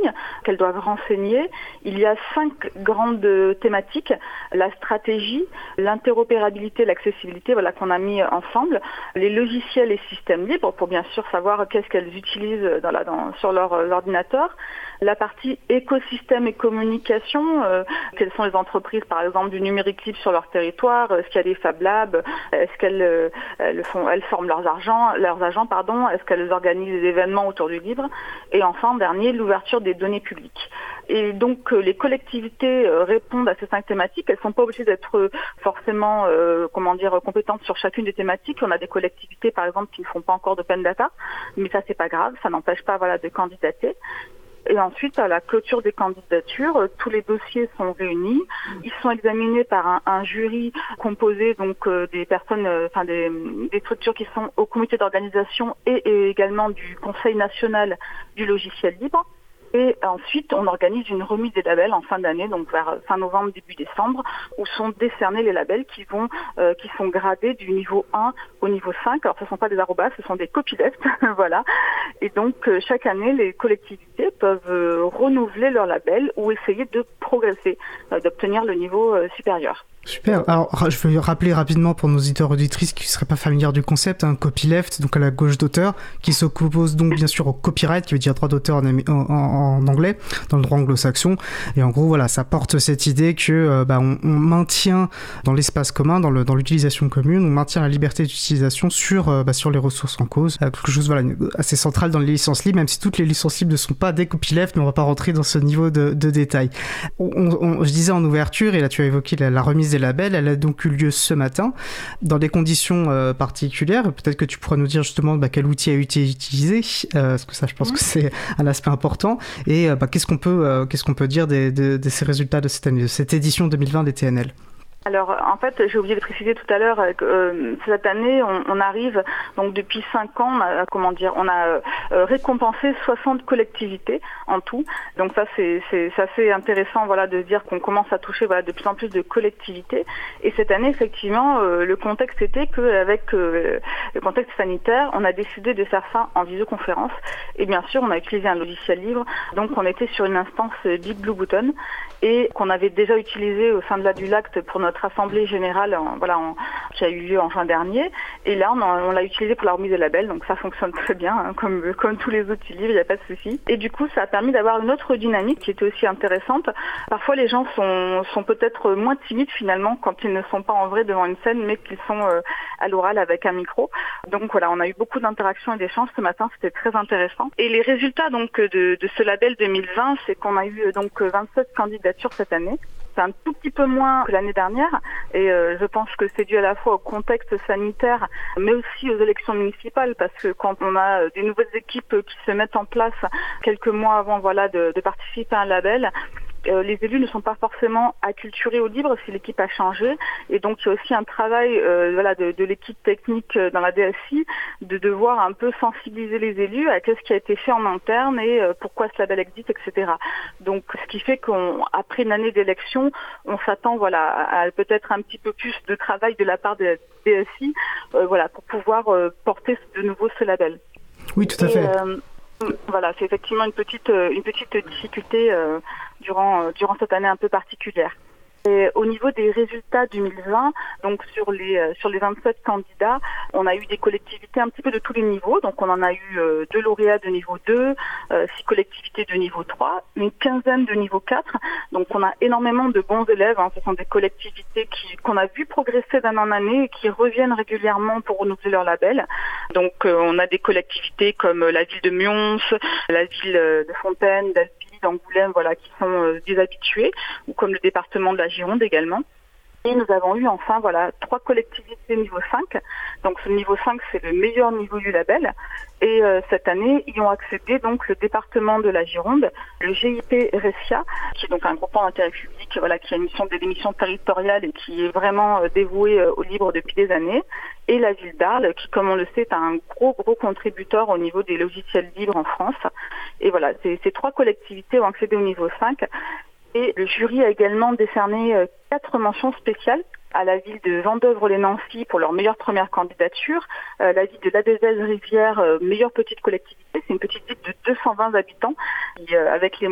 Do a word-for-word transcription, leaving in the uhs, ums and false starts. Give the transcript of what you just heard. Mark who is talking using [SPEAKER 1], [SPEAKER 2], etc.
[SPEAKER 1] ligne qu'elles doivent renseigner. Il y a cinq grandes thématiques, la stratégie, l'interopérabilité, l'accessibilité, voilà, qu'on a mis ensemble, les logiciels et systèmes libres pour bien sûr savoir qu'est-ce qu'elles utilisent dans la, dans, sur leur euh, ordinateur, la partie écosystème et communication, euh, quelles sont les entreprises par exemple du numérique libre sur leur territoire, est-ce qu'il y a des Fab Labs, est-ce qu'elles euh, elles font, elles forment leurs agents, leurs agents pardon, est-ce qu'elles organisent des événements autour du livre, et enfin dernier l'ouverture des données publiques. Et donc euh, les collectivités euh, répondent à ces cinq thématiques. Elles ne sont pas obligées d'être euh, forcément euh, comment dire compétentes sur chacune des thématiques. On a des collectivités par exemple qui ne font pas encore d'open data, mais ça c'est pas grave, ça n'empêche pas voilà de candidater. Et ensuite, à la clôture des candidatures, euh, tous les dossiers sont réunis. Ils sont examinés par un, un jury composé donc euh, des personnes, euh, enfin des, des structures qui sont au comité d'organisation et, et également du Conseil national du logiciel libre. Et ensuite, on organise une remise des labels en fin d'année, donc vers fin novembre, début décembre, où sont décernés les labels qui vont, euh, qui sont gradés du niveau un au niveau cinq. Alors, ce ne sont pas des arrobas, ce sont des copylefts, voilà. Et donc, euh, chaque année, les collectivités peuvent euh, renouveler leur label ou essayer de progresser, euh, d'obtenir le niveau euh, supérieur.
[SPEAKER 2] Super. Alors, je vais rappeler rapidement pour nos auditeurs et auditrices qui ne seraient pas familiers du concept, un copyleft, donc à la gauche d'auteur, qui s'oppose donc bien sûr au copyright, qui veut dire droit d'auteur en, en, en anglais, dans le droit anglo-saxon. Et en gros, voilà, ça porte cette idée que euh, bah, on, on maintient dans l'espace commun, dans, le, dans l'utilisation commune, on maintient la liberté d'utilisation sur, euh, bah, sur les ressources en cause. Euh, quelque chose voilà, assez central dans les licences libres, même si toutes les licences libres ne sont pas des copylefts, mais on ne va pas rentrer dans ce niveau de, de détail. On, on, je disais en ouverture, et là tu as évoqué la, la remise des labels, elle a donc eu lieu ce matin dans des conditions euh, particulières. Peut-être que tu pourras nous dire justement bah, quel outil a été utilisé, euh, parce que ça je pense mmh. que c'est un aspect important, et euh, bah, qu'est-ce qu'on peut, euh, qu'est-ce qu'on peut dire des, de, de ces résultats de cette année, de cette édition deux mille vingt des T N L.
[SPEAKER 1] Alors en fait, j'ai oublié de préciser tout à l'heure que euh, cette année, on, on arrive donc depuis cinq ans, on a, comment dire, on a euh, récompensé soixante collectivités en tout. Donc ça c'est c'est, c'est assez intéressant, voilà, de dire qu'on commence à toucher voilà de plus en plus de collectivités. Et cette année, effectivement, euh, le contexte était qu'avec euh, le contexte sanitaire, on a décidé de faire ça en visioconférence. Et bien sûr, on a utilisé un logiciel libre. Donc on était sur une instance Big Blue Button et qu'on avait déjà utilisé au sein de la du Lact pour notre assemblée générale en, voilà, en, qui a eu lieu en juin dernier. Et là, on, a, on l'a utilisé pour la remise des labels, donc ça fonctionne très bien, hein, comme, comme tous les outils libres, il n'y a pas de souci. Et du coup, ça a permis d'avoir une autre dynamique qui était aussi intéressante. Parfois, les gens sont, sont peut-être moins timides finalement quand ils ne sont pas en vrai devant une scène, mais qu'ils sont euh, à l'oral avec un micro. Donc voilà, on a eu beaucoup d'interactions et d'échanges ce matin, c'était très intéressant. Et les résultats donc de, de ce label deux mille vingt, c'est qu'on a eu donc vingt-sept candidatures cette année. C'est un tout petit peu moins que l'année dernière et euh, je pense que c'est dû à la fois au contexte sanitaire mais aussi aux élections municipales parce que quand on a des nouvelles équipes qui se mettent en place quelques mois avant voilà de, de participer à un label, Euh, les élus ne sont pas forcément acculturés au libre si l'équipe a changé et donc il y a aussi un travail euh, voilà, de, de l'équipe technique dans la D S I de devoir un peu sensibiliser les élus à qu'est-ce qui a été fait en interne et euh, pourquoi ce label existe, et cetera. Donc ce qui fait qu'après une année d'élection, on s'attend voilà, à, à peut-être un petit peu plus de travail de la part de la D S I euh, voilà, pour pouvoir euh, porter de nouveau ce label.
[SPEAKER 2] Oui, tout à et, fait.
[SPEAKER 1] Euh, Voilà, c'est effectivement une petite une petite difficulté euh, durant euh, durant cette année un peu particulière. Et au niveau des résultats deux mille vingt, donc sur les euh, sur les vingt-sept candidats, on a eu des collectivités un petit peu de tous les niveaux. Donc on en a eu euh, deux lauréats de niveau deux, euh, six collectivités de niveau trois, une quinzaine de niveau quatre. Donc on a énormément de bons élèves. Hein. Ce sont des collectivités qui qu'on a vu progresser d'année en année et qui reviennent régulièrement pour renouveler leur label. Donc euh, on a des collectivités comme la ville de Mions, la ville de Fontaine, d'Alpi, d'Angoulême, voilà, qui sont euh, des habitués, ou comme le département de la Gironde également. Et nous avons eu enfin voilà trois collectivités niveau cinq. Donc ce niveau cinq, c'est le meilleur niveau du label. Et euh, cette année, y ont accédé donc le département de la Gironde, le G I P Ressia, qui est donc un groupement d'intérêt public, voilà, qui a une mission des émissions territoriales et qui est vraiment euh, dévoué euh, au libre depuis des années. Et la ville d'Arles, qui, comme on le sait, est un gros gros contributeur au niveau des logiciels libres en France. Et voilà, ces, ces trois collectivités ont accédé au niveau cinq. Et le jury a également décerné euh, quatre mentions spéciales à la ville de Vendeuvre-les-Nancy pour leur meilleure première candidature, euh, la ville de Ladezèze-Rivière, euh, meilleure petite collectivité, c'est une petite ville de deux cent vingt habitants, qui, euh, avec les